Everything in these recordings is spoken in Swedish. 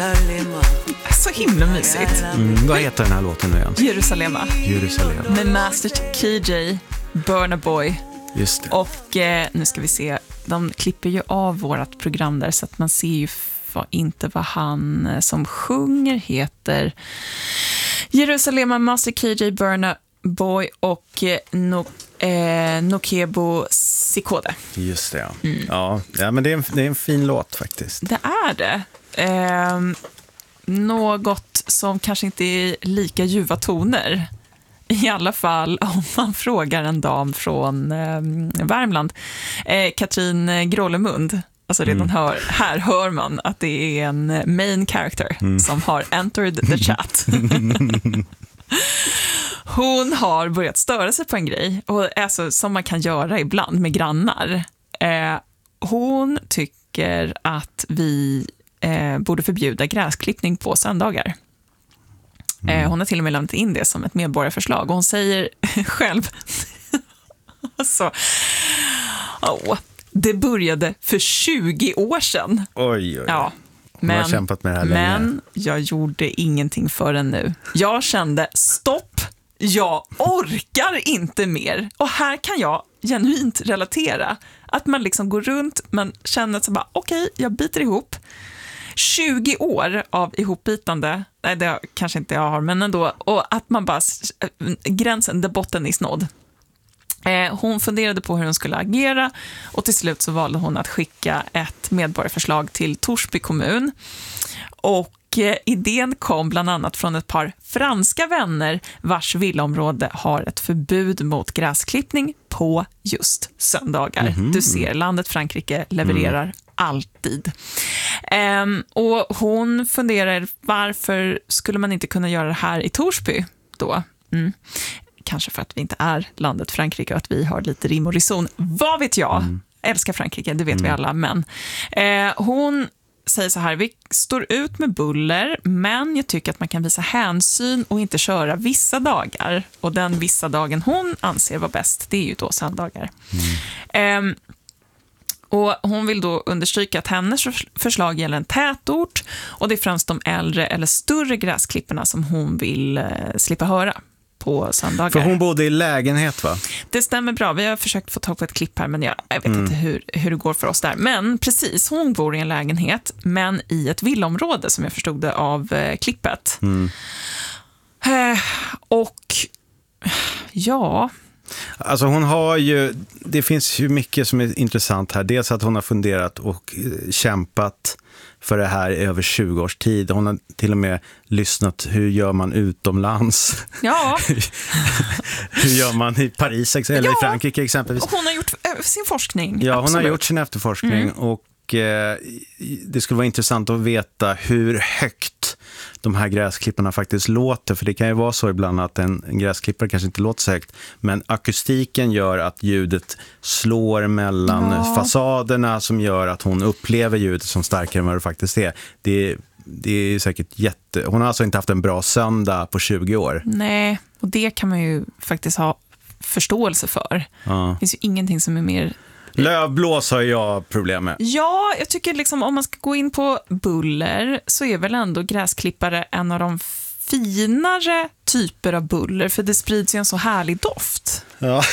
Så himla mysigt. Vad heter den här låten nu igen? Jerusalema. Med Master KJ, Burna Boy. Just det. Och nu ska vi se, de klipper ju av vårt program där så att man ser ju inte vad han som sjunger heter. Jerusalema, Master KJ, Burna Boy och Nokebo Sikode. Just det, ja. Ja, men det är en fin låt faktiskt. Det är det. Något som kanske inte är lika ljuva toner. I alla fall om man frågar en dam från Värmland. Katrin Grålemund. Alltså redan här hör man att det är en main character som har entered the chat. Hon har börjat störa sig på en grej, och alltså, som man kan göra ibland med grannar. Hon tycker att vi borde förbjuda gräsklippning på söndagar. Hon har till och med lämnat in det som ett medborgarförslag. Och hon säger själv alltså, det började för 20 år sedan. Oj. Ja. Hon har kämpat med det här länge. Men jag gjorde ingenting förrän nu. Jag kände, stopp, jag orkar inte mer. Och här kan jag genuint relatera. Att man liksom går runt, man känner att okej, jag biter ihop. 20 år av ihopbitande, nej det kanske inte jag har, men ändå. Och att man bara, gränsen, där botten är snådd. Hon funderade på hur hon skulle agera, och till slut så valde hon att skicka ett medborgarförslag till Torsby kommun. Och idén kom bland annat från ett par franska vänner vars villaområde har ett förbud mot gräsklippning på just söndagar. Du ser, landet Frankrike levererar alltid. Och hon funderar, varför skulle man inte kunna göra det här i Torsby då? Kanske för att vi inte är landet Frankrike och att vi har lite rim och reson. Vad vet jag? Älskar Frankrike, det vet vi alla. Men hon säger så här: vi står ut med buller, men jag tycker att man kan visa hänsyn och inte köra vissa dagar. Och den vissa dagen hon anser var bäst, det är ju då söndagar. Och hon vill då understryka att hennes förslag gäller en tätort, och det är främst de äldre eller större gräsklipporna som hon vill slippa höra på söndagar. För hon bodde i lägenhet, va? Det stämmer bra. Vi har försökt få tag på ett klipp här, men jag vet inte hur det går för oss där. Men precis, hon bor i en lägenhet, men i ett villaområde som jag förstod det av klippet. Och ja... Alltså hon har ju, det finns ju mycket som är intressant här. Dels att hon har funderat och kämpat för det här i över 20 års tid. Hon har till och med lyssnat, hur gör man utomlands? Ja. Hur gör man i Paris eller i Frankrike exempelvis? Hon har gjort sin forskning. Ja, hon absolut. har gjort sin efterforskning och det skulle vara intressant att veta hur högt de här gräsklipparna faktiskt låter, för det kan ju vara så ibland att en gräsklippare kanske inte låter så högt, men akustiken gör att ljudet slår mellan fasaderna, som gör att hon upplever ljudet som starkare än vad det faktiskt är. Det är säkert hon har alltså inte haft en bra söndag på 20 år. Nej, och det kan man ju faktiskt ha förståelse för. Det finns ju ingenting som är mer... Lövblås har jag problem med. Ja, jag tycker liksom, om man ska gå in på buller, så är väl ändå gräsklippare en av de finare typer av buller, för det sprids ju en så härlig doft. Ja.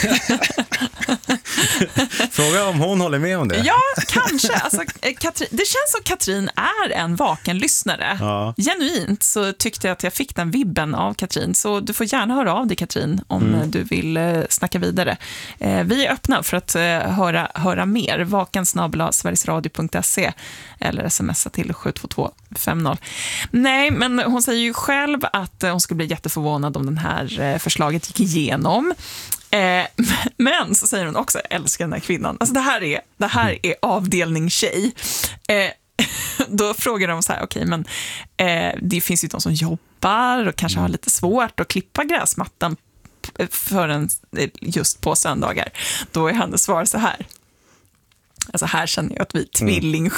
Fråga om hon håller med om det. Ja, kanske. Alltså, det känns som Katrin är en vaken lyssnare. Ja. Genuint så tyckte jag att jag fick den vibben av Katrin. Så du får gärna höra av dig, Katrin, om du vill snacka vidare. Vi är öppna för att höra mer. vaken@sverigesradio.se eller smsa till 72250. Nej, men hon säger ju själv att hon skulle bli jätteförvånad om den här förslaget gick igenom. Men så säger hon också, älskar den här kvinnan. Alltså det här är avdelning tjej. Då frågar de så här, okej, men det finns ju de som jobbar och kanske har lite svårt att klippa gräsmattan förrän just på söndagar. Då är hennes svar så här. Alltså här känner jag att vi